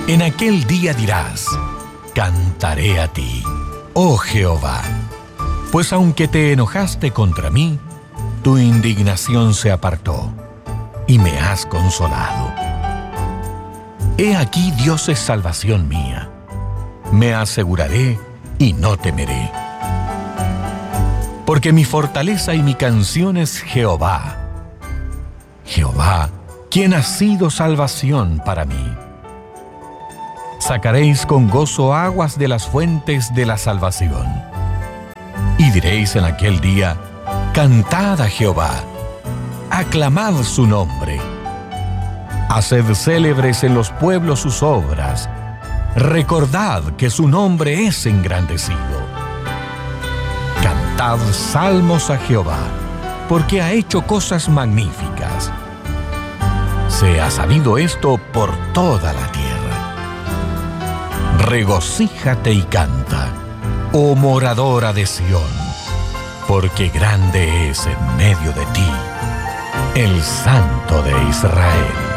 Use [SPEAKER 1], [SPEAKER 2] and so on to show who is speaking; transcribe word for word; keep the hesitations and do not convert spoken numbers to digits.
[SPEAKER 1] En aquel día dirás: cantaré a ti, oh Jehová, pues aunque te enojaste contra mí, tu indignación se apartó y me has consolado. He aquí Dios es salvación mía. Me aseguraré y no temeré. Porque mi fortaleza y mi canción es Jehová. Jehová, quien ha sido salvación para mí. Sacaréis con gozo aguas de las fuentes de la salvación. Y diréis en aquel día: cantad a Jehová, aclamad su nombre. Haced célebres en los pueblos sus obras. Recordad que su nombre es engrandecido. Cantad salmos a Jehová, porque ha hecho cosas magníficas. Sea sabido esto por toda la tierra. Regocíjate y canta, oh moradora de Sión, porque grande es en medio de ti el Santo de Israel.